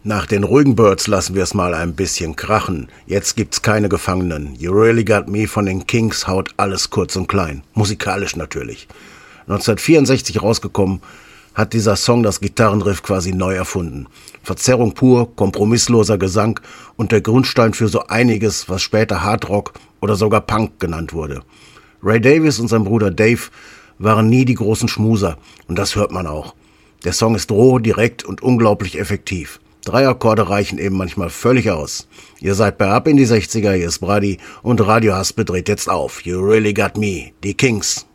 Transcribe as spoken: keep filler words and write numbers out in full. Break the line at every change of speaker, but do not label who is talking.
Nach den ruhigen Birds lassen wir es mal ein bisschen krachen. Jetzt gibt's keine Gefangenen. You Really Got Me von den Kings haut alles kurz und klein. Musikalisch natürlich. neunzehnhundertvierundsechzig rausgekommen, hat dieser Song das Gitarrenriff quasi neu erfunden. Verzerrung pur, kompromissloser Gesang und der Grundstein für so einiges, was später Hardrock oder sogar Punk genannt wurde. Ray Davies und sein Bruder Dave waren nie die großen Schmuser und das hört man auch. Der Song ist roh, direkt und unglaublich effektiv. Drei Akkorde reichen eben manchmal völlig aus. Ihr seid bei Ab in die sechziger, hier ist Brady und Radio Haspe dreht jetzt auf. You Really Got Me, die Kings.